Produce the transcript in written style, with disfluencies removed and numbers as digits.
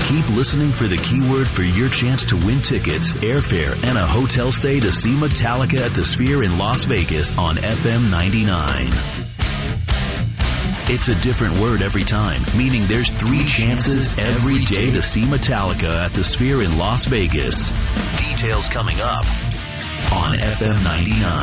Keep listening for the keyword for your chance to win tickets, airfare, and a hotel stay to see Metallica at the Sphere in Las Vegas on FM 99. It's a different word every time, meaning there's 3 chances every day to see Metallica at the Sphere in Las Vegas. Details coming up on FM 99.